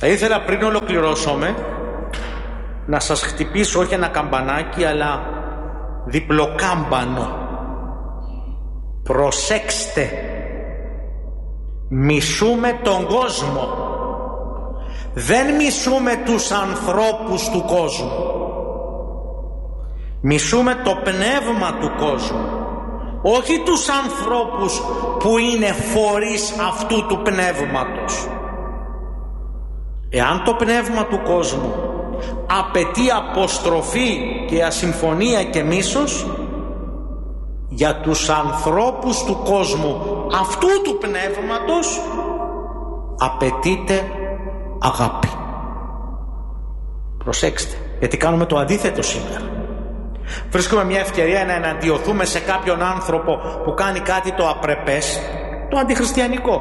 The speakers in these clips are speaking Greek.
Θα ήθελα πριν ολοκληρώσουμε να σας χτυπήσω όχι ένα καμπανάκι αλλά διπλοκάμπανο. Προσέξτε, μισούμε τον κόσμο, δεν μισούμε τους ανθρώπους του κόσμου, μισούμε το πνεύμα του κόσμου, όχι τους ανθρώπους που είναι φορείς αυτού του πνεύματος. Εάν το πνεύμα του κόσμου απαιτεί αποστροφή και ασυμφωνία και μίσος, για τους ανθρώπους του κόσμου αυτού του πνεύματος απαιτείται αγάπη. Προσέξτε, γιατί κάνουμε το αντίθετο σήμερα. Βρίσκουμε μια ευκαιρία να εναντιωθούμε σε κάποιον άνθρωπο που κάνει κάτι το απρεπές, το αντιχριστιανικό.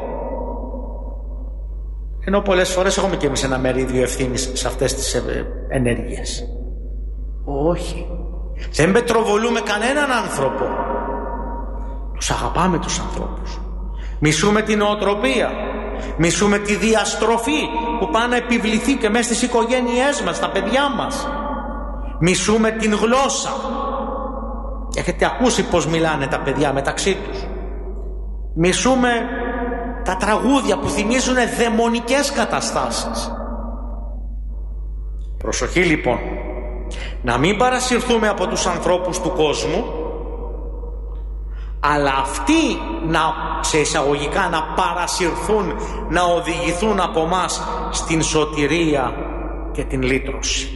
Ενώ πολλές φορές έχουμε και εμείς ένα μερίδιο ευθύνης σε αυτές τις ενέργειες. Όχι. Δεν πετροβολούμε κανέναν άνθρωπο. Τους αγαπάμε τους ανθρώπους. Μισούμε την νοοτροπία. Μισούμε τη διαστροφή που πάει να επιβληθεί και μέσα στις οικογένειές μας, στα παιδιά μας. Μισούμε την γλώσσα. Έχετε ακούσει πως μιλάνε τα παιδιά μεταξύ τους. Μισούμε τα τραγούδια που θυμίζουν δαιμονικές καταστάσεις. Προσοχή λοιπόν, να μην παρασυρθούμε από τους ανθρώπους του κόσμου, αλλά αυτοί σε εισαγωγικά να παρασυρθούν, να οδηγηθούν από μας στην σωτηρία και την λύτρωση.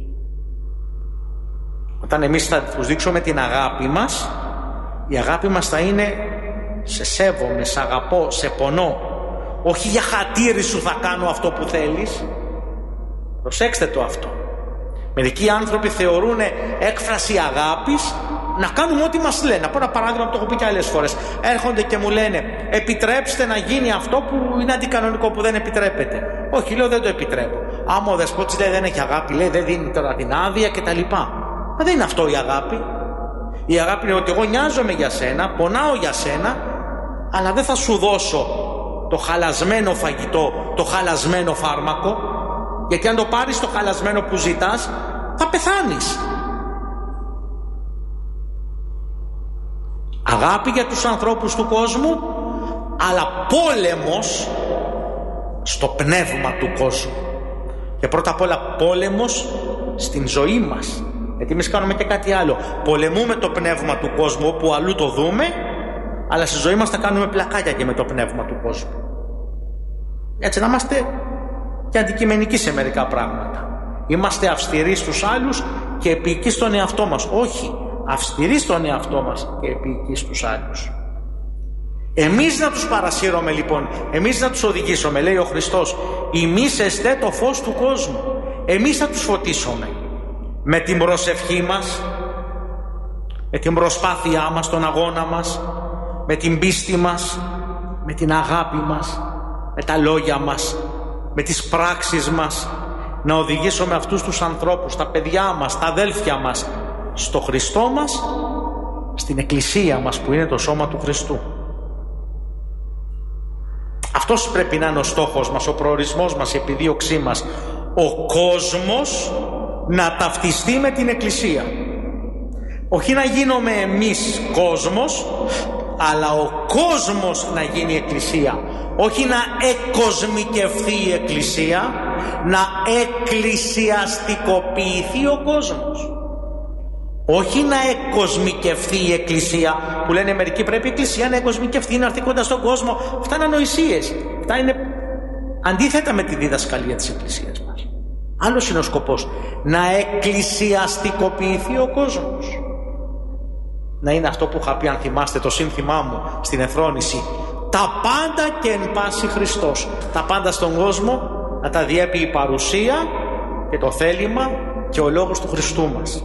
Όταν εμείς θα τους δείξουμε την αγάπη μας, η αγάπη μας θα είναι σε σέβομαι, σε αγαπώ, σε πονώ. Όχι για χατήρι σου θα κάνω αυτό που θέλεις. Προσέξτε το αυτό. Μερικοί άνθρωποι θεωρούν έκφραση αγάπης να κάνουμε ό,τι μας λένε. Να πω ένα παράδειγμα που το έχω πει και άλλες φορές. Έρχονται και μου λένε επιτρέψτε να γίνει αυτό που είναι αντικανονικό, που δεν επιτρέπεται. Όχι, λέω δεν το επιτρέπω. Άμα ο δεσπότης λέει δεν έχει αγάπη, λέει δεν δίνει τώρα την άδεια κτλ. Μα δεν είναι αυτό η αγάπη. Η αγάπη είναι ότι εγώ νοιάζομαι για σένα, πονάω για σένα, αλλά δεν θα σου δώσω το χαλασμένο φαγητό, το χαλασμένο φάρμακο, γιατί αν το πάρεις το χαλασμένο που ζητάς θα πεθάνεις. Αγάπη για τους ανθρώπους του κόσμου, αλλά πόλεμος στο πνεύμα του κόσμου. Και πρώτα απ' όλα πόλεμος στην ζωή μας. Γιατί εμείς κάνουμε και κάτι άλλο. Πολεμούμε το πνεύμα του κόσμου όπου αλλού το δούμε, αλλά στη ζωή μας θα κάνουμε πλακάκια και με το πνεύμα του κόσμου. Έτσι να είμαστε και αντικειμενικοί σε μερικά πράγματα. Είμαστε αυστηροί στους άλλους και επίοικοι στον εαυτό μας. Όχι, αυστηροί στον εαυτό μας και επίοικοι στους άλλους. Εμείς να τους παρασύρωμε λοιπόν, εμείς να τους οδηγήσουμε. Λέει ο Χριστός, ημείς εστέ το φως του κόσμου. Εμείς θα τους φωτίσουμε με την προσευχή μας, με την προσπάθειά μας, τον αγώνα μας, με την πίστη μας, με την αγάπη μας, με τα λόγια μας, με τις πράξεις μας, να οδηγήσουμε αυτούς τους ανθρώπους, τα παιδιά μας, τα αδέλφια μας, στο Χριστό μας, στην Εκκλησία μας που είναι το σώμα του Χριστού. Αυτός πρέπει να είναι ο στόχος μας, ο προορισμός μας, η επιδίωξή μας. Ο κόσμος να ταυτιστεί με την Εκκλησία. Όχι να γίνουμε εμείς κόσμος, αλλά ο κόσμος να γίνει Εκκλησία. Όχι να εκκοσμικευθεί η Εκκλησία, να εκκλησιαστικοποιηθεί ο κόσμος. Όχι να εκκοσμικευθεί η Εκκλησία, που λένε μερικοί πρέπει η Εκκλησία να εκκοσμικευθεί, να έρθει κοντά στον κόσμο. Αυτά είναι ανοησίες. Αυτά είναι αντίθετα με τη διδασκαλία της Εκκλησίας μας. Άλλος είναι ο σκοπός, να εκκλησιαστικοποιηθεί ο κόσμος. Να είναι αυτό που είχα πει, αν θυμάστε το σύνθημά μου στην Εθρόνηση, τα πάντα και εν πάση Χριστός. Τα πάντα στον κόσμο να τα διέπει η παρουσία και το θέλημα και ο λόγος του Χριστού μας.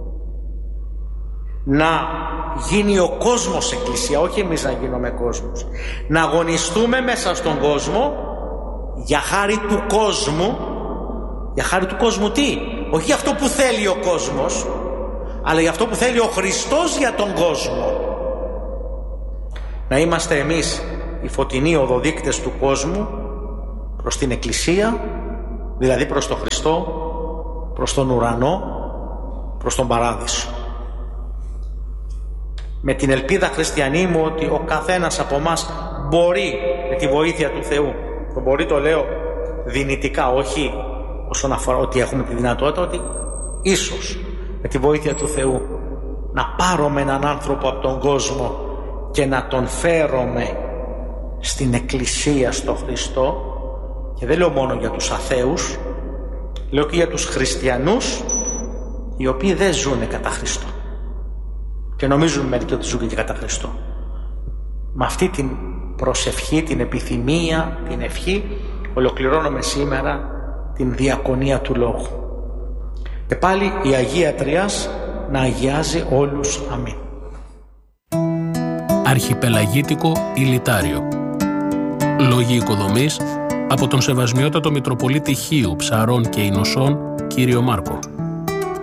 Να γίνει ο κόσμος εκκλησία, όχι εμείς να γίνουμε κόσμος. Να αγωνιστούμε μέσα στον κόσμο για χάρη του κόσμου. Για χάρη του κόσμου τι? Όχι για αυτό που θέλει ο κόσμος, αλλά για αυτό που θέλει ο Χριστός για τον κόσμο. Να είμαστε εμείς οι φωτεινοί οδοδείκτες του κόσμου προς την Εκκλησία δηλαδή προς τον Χριστό, προς τον ουρανό, προς τον παράδεισο. Με την ελπίδα, χριστιανοί μου, ότι ο καθένας από εμάς μπορεί με τη βοήθεια του Θεού, το μπορεί το λέω δυνητικά, όχι όσον αφορά ότι έχουμε τη δυνατότητα, ότι ίσως με τη βοήθεια του Θεού να πάρουμε έναν άνθρωπο από τον κόσμο και να τον φέρουμε στην Εκκλησία, στο Χριστό. Και δεν λέω μόνο για τους αθέους, λέω και για τους χριστιανούς οι οποίοι δεν ζουν κατά Χριστό και νομίζουν μερικοί ότι ζουν και κατά Χριστό. Με αυτή την προσευχή, την επιθυμία, την ευχή ολοκληρώνουμε σήμερα την διακονία του Λόγου. Και πάλι η Αγία Τριάς να αγιάζει όλους. Αμήν. Αρχιπελαγίτικο Ηλιτάριο. Λόγοι οικοδομής από τον Σεβασμιότατο Μητροπολίτη Χίου, Ψαρών και Ινωσών, κύριο Μάρκο.